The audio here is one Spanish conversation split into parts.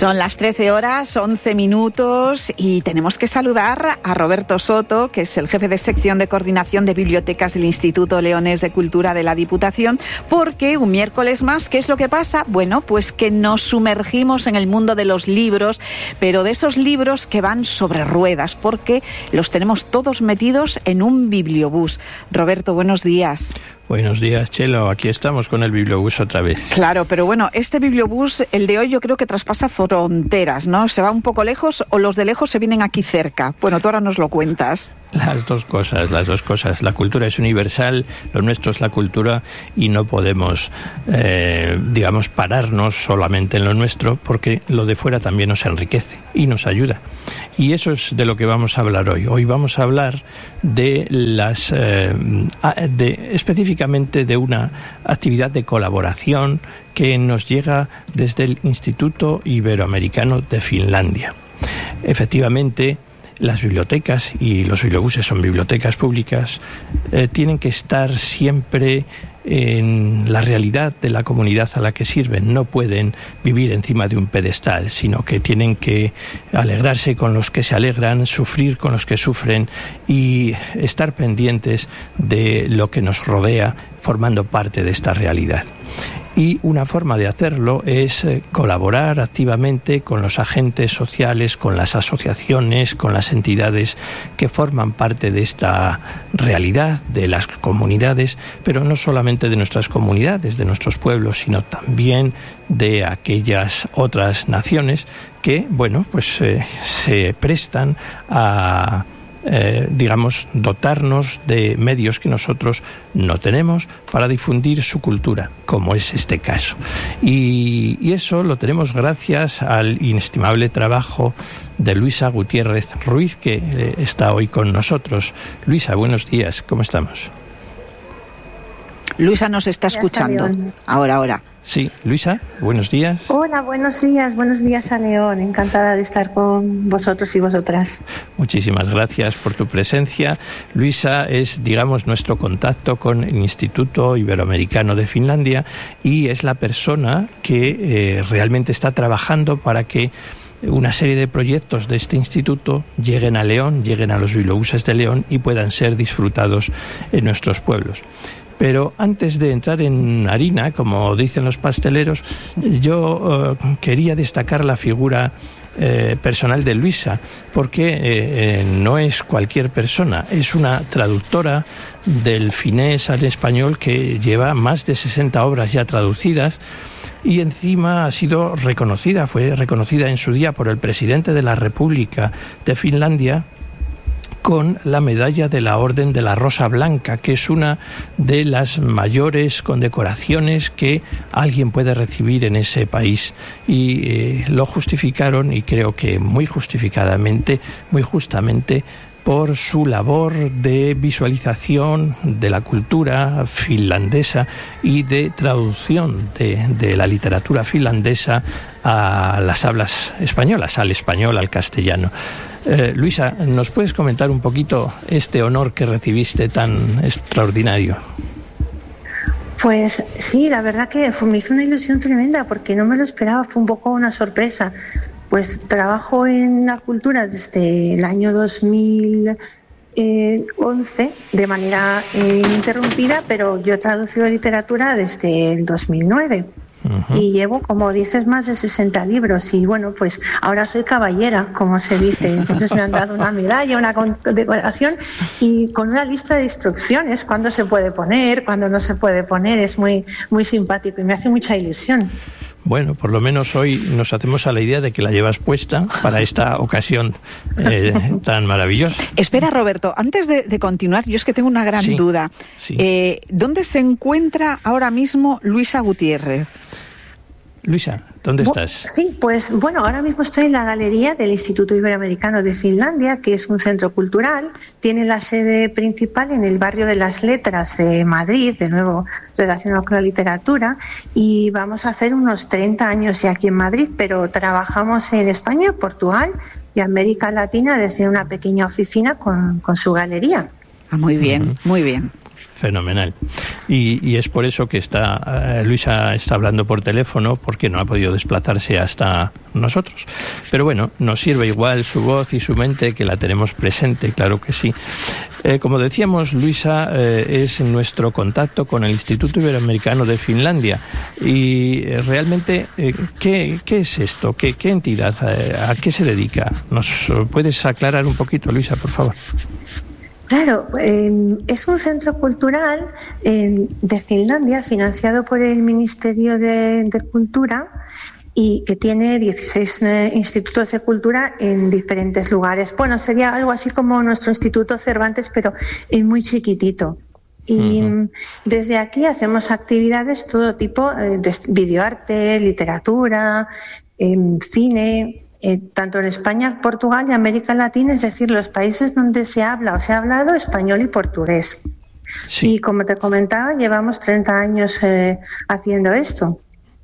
Son las 13:11 y tenemos que saludar a Roberto Soto, que es el jefe de sección de coordinación de bibliotecas del Instituto Leonés de Cultura de la Diputación, porque un miércoles más, ¿qué es lo que pasa? Bueno, pues que nos sumergimos en el mundo de los libros, pero de esos libros que van sobre ruedas, porque los tenemos todos metidos en un bibliobús. Roberto, buenos días. Buenos días, Chelo. Aquí estamos con el bibliobús otra vez. Claro, pero bueno, este bibliobús, el de hoy, yo creo que traspasa fronteras, ¿no? ¿Se va un poco lejos o los de lejos se vienen aquí cerca? Bueno, tú ahora nos lo cuentas. Las dos cosas. La cultura es universal, lo nuestro es la cultura y no podemos, pararnos solamente en lo nuestro, porque lo de fuera también nos enriquece y nos ayuda. Y eso es de lo que vamos a hablar hoy. Hoy vamos a hablar de específicamente de una actividad de colaboración que nos llega desde el Instituto Iberoamericano de Finlandia. Efectivamente, las bibliotecas, y los bibliobuses son bibliotecas públicas, tienen que estar siempre en la realidad de la comunidad a la que sirven. No pueden vivir encima de un pedestal, sino que tienen que alegrarse con los que se alegran, sufrir con los que sufren y estar pendientes de lo que nos rodea, formando parte de esta realidad. Y una forma de hacerlo es colaborar activamente con los agentes sociales, con las asociaciones, con las entidades que forman parte de esta realidad, de las comunidades, pero no solamente de nuestras comunidades, de nuestros pueblos, sino también de aquellas otras naciones que, se prestan a dotarnos de medios que nosotros no tenemos para difundir su cultura, como es este caso. Y eso lo tenemos gracias al inestimable trabajo de Luisa Gutiérrez Ruiz, que está hoy con nosotros. Luisa, buenos días, ¿cómo estamos? Luisa nos está escuchando. Ahora. Sí, Luisa, buenos días. Hola, buenos días a León. Encantada de estar con vosotros y vosotras. Muchísimas gracias por tu presencia. Luisa es, nuestro contacto con el Instituto Iberoamericano de Finlandia y es la persona que realmente está trabajando para que una serie de proyectos de este instituto lleguen a León, lleguen a los bibliobuses de León y puedan ser disfrutados en nuestros pueblos. Pero antes de entrar en harina, como dicen los pasteleros, yo quería destacar la figura personal de Luisa, porque no es cualquier persona, es una traductora del finés al español que lleva más de 60 obras ya traducidas y encima fue reconocida en su día por el presidente de la República de Finlandia con la medalla de la Orden de la Rosa Blanca, que es una de las mayores condecoraciones que alguien puede recibir en ese país. Y lo justificaron, y creo que muy justificadamente, muy justamente, por su labor de visualización de la cultura finlandesa y de traducción de la literatura finlandesa a las hablas españolas, al español, al castellano. Luisa, ¿nos puedes comentar un poquito este honor que recibiste tan extraordinario? Pues sí, la verdad que me hizo una ilusión tremenda porque no me lo esperaba, fue un poco una sorpresa. Pues trabajo en la cultura desde el año 2011 de manera ininterrumpida, pero yo he traducido literatura desde el 2009. Uh-huh. Y llevo, como dices, más de 60 libros y pues ahora soy caballera, como se dice. Entonces me han dado una medalla, una condecoración y con una lista de instrucciones, cuándo se puede poner, cuándo no se puede poner. Es muy, muy simpático y me hace mucha ilusión. Bueno, por lo menos hoy nos hacemos a la idea de que la llevas puesta para esta ocasión tan maravillosa. Espera, Roberto, antes de continuar, yo es que tengo una gran duda. Sí. ¿Dónde se encuentra ahora mismo Luisa Gutiérrez? Luisa, ¿dónde estás? Sí, ahora mismo estoy en la galería del Instituto Iberoamericano de Finlandia, que es un centro cultural. Tiene la sede principal en el barrio de las Letras de Madrid, de nuevo relacionado con la literatura, y vamos a hacer unos 30 años ya aquí en Madrid, pero trabajamos en España, Portugal y América Latina desde una pequeña oficina con su galería. Ah, muy bien, muy bien. Fenomenal. Y es por eso que Luisa está hablando por teléfono, porque no ha podido desplazarse hasta nosotros. Pero bueno, nos sirve igual su voz y su mente, que la tenemos presente, claro que sí. Como decíamos, Luisa es nuestro contacto con el Instituto Iberoamericano de Finlandia. Y realmente, ¿qué es esto? ¿Qué entidad? ¿A qué se dedica? ¿Nos puedes aclarar un poquito, Luisa, por favor? Claro, es un centro cultural de Finlandia financiado por el Ministerio de Cultura y que tiene 16 institutos de cultura en diferentes lugares. Bueno, sería algo así como nuestro Instituto Cervantes, pero muy chiquitito. Y desde aquí hacemos actividades todo tipo de videoarte, literatura, cine, tanto en España, Portugal y América Latina, es decir, los países donde se habla o se ha hablado español y portugués. Sí. Y como te comentaba, llevamos 30 años haciendo esto.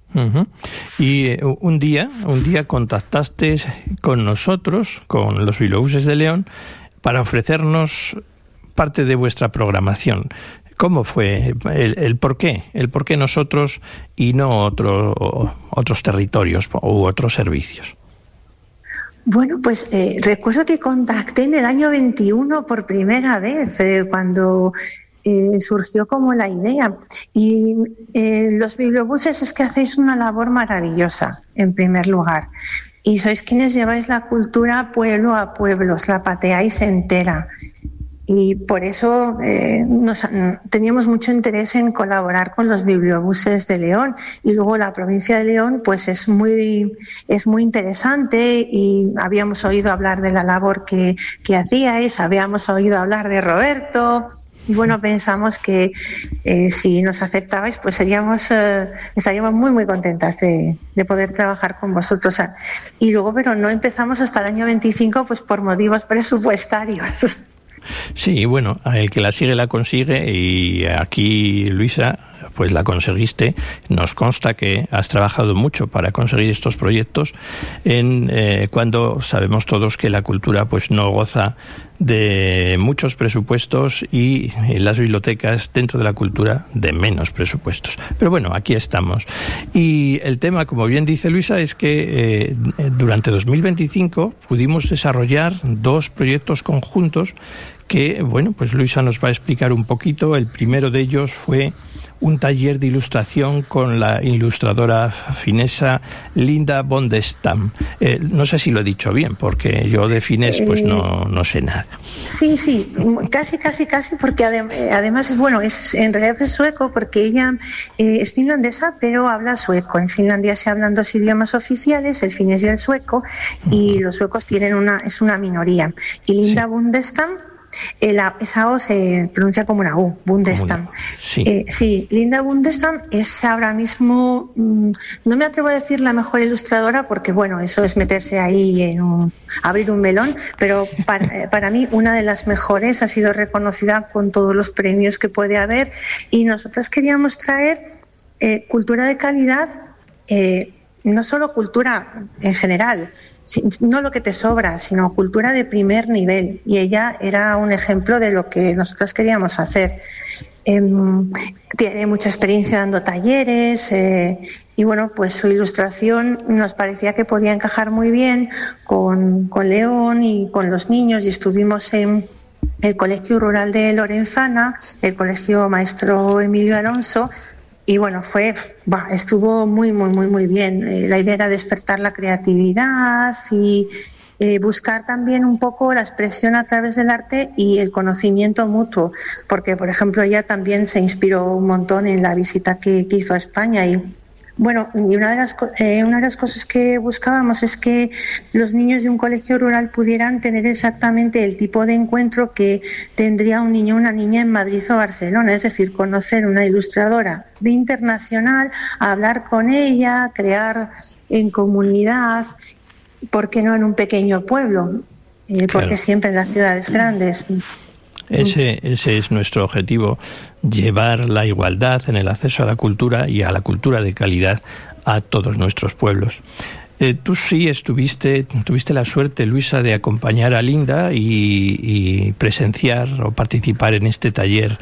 Y un día contactaste con nosotros, con los Bibliobuses de León, para ofrecernos parte de vuestra programación. ¿Cómo fue? ¿El por qué? ¿El por qué nosotros y no otros territorios u otros servicios? Bueno, pues recuerdo que contacté en el año 21 por primera vez, cuando surgió como la idea. Y los bibliobuses es que hacéis una labor maravillosa, en primer lugar. Y sois quienes lleváis la cultura pueblo a pueblo, os la pateáis entera. Y por eso teníamos mucho interés en colaborar con los bibliobuses de León. Y luego la provincia de León pues es muy interesante, y habíamos oído hablar de la labor que hacíais, habíamos oído hablar de Roberto. Y bueno, pensamos que si nos aceptabais, pues estaríamos muy, muy contentas de poder trabajar con vosotros. Y luego, pero no empezamos hasta el año 25, pues por motivos presupuestarios. Sí, bueno, el que la sigue la consigue, y aquí, Luisa, pues la conseguiste. Nos consta que has trabajado mucho para conseguir estos proyectos cuando sabemos todos que la cultura pues no goza de muchos presupuestos, y las bibliotecas dentro de la cultura de menos presupuestos. Pero bueno, aquí estamos. Y el tema, como bien dice Luisa, es que durante 2025 pudimos desarrollar 2 proyectos conjuntos que, bueno, pues Luisa nos va a explicar un poquito. El primero de ellos fue un taller de ilustración con la ilustradora finesa Linda Bondestam. No sé si lo he dicho bien, porque yo de finés pues no sé nada. Sí, casi, porque además en realidad es sueco, porque ella es finlandesa, pero habla sueco. En Finlandia se hablan 2 idiomas oficiales, el finés y el sueco, y los suecos tienen es una minoría. Y Linda Bondestam, esa O se pronuncia como una U, Bundestam. Sí, Linda Bundestam es ahora mismo, no me atrevo a decir la mejor ilustradora, porque bueno, eso es meterse ahí abrir un melón, pero para mí una de las mejores, ha sido reconocida con todos los premios que puede haber, y nosotras queríamos traer cultura de calidad, no solo cultura en general, no lo que te sobra, sino cultura de primer nivel, y ella era un ejemplo de lo que nosotros queríamos hacer. Tiene mucha experiencia dando talleres, y bueno, pues su ilustración nos parecía que podía encajar muy bien con León y con los niños, y estuvimos en el Colegio Rural de Lorenzana, el Colegio Maestro Emilio Alonso. Y bueno, estuvo muy, muy, muy, muy bien. La idea era despertar la creatividad y buscar también un poco la expresión a través del arte y el conocimiento mutuo, porque, por ejemplo, ella también se inspiró un montón en la visita que hizo a España. Y bueno, y una de las cosas que buscábamos es que los niños de un colegio rural pudieran tener exactamente el tipo de encuentro que tendría un niño o una niña en Madrid o Barcelona, es decir, conocer una ilustradora de internacional, hablar con ella, crear en comunidad, ¿por qué no en un pequeño pueblo? Porque siempre en las ciudades grandes. Ese es nuestro objetivo, llevar la igualdad en el acceso a la cultura y a la cultura de calidad a todos nuestros pueblos. Tú sí tuviste la suerte, Luisa, de acompañar a Linda y presenciar o participar en este taller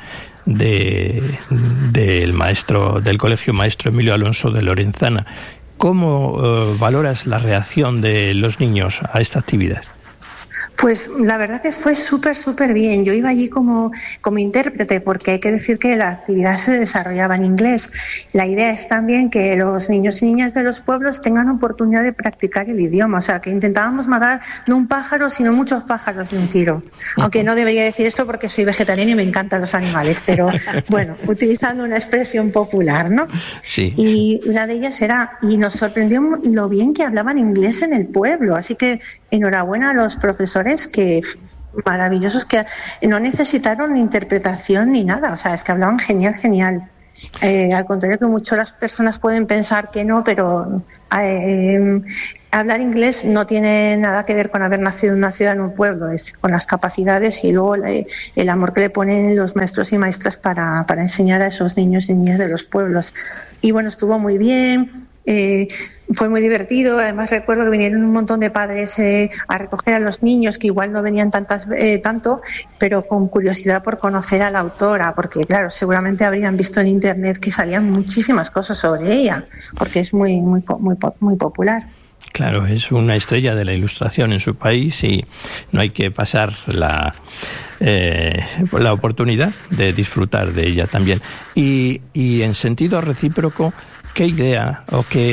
del Colegio Maestro Emilio Alonso de Lorenzana. ¿Cómo valoras la reacción de los niños a esta actividad? Pues la verdad que fue súper bien. Yo iba allí como intérprete, porque hay que decir que la actividad se desarrollaba en inglés. La idea es también que los niños y niñas de los pueblos tengan oportunidad de practicar el idioma. O sea, que intentábamos matar no un pájaro, sino muchos pájaros de un tiro. Aunque no debería decir esto porque soy vegetariana y me encantan los animales, pero bueno, utilizando una expresión popular, ¿no? Sí. Y una de ellas era, y nos sorprendió lo bien que hablaban inglés en el pueblo. Así que enhorabuena a los profesores, que maravillosos, que no necesitaron interpretación ni nada, o sea, es que hablaban genial. Al contrario que muchas las personas pueden pensar que no, pero hablar inglés no tiene nada que ver con haber nacido en una ciudad, en un pueblo, es con las capacidades y luego el amor que le ponen los maestros y maestras para enseñar a esos niños y niñas de los pueblos. Y bueno, estuvo muy bien. Fue muy divertido. Además recuerdo que vinieron un montón de padres a recoger a los niños, que igual no venían tanto, pero con curiosidad por conocer a la autora, porque claro, seguramente habrían visto en internet que salían muchísimas cosas sobre ella, porque es muy popular. Claro, es una estrella de la ilustración en su país y no hay que pasar la oportunidad de disfrutar de ella también. Y en sentido recíproco, ¿qué idea o qué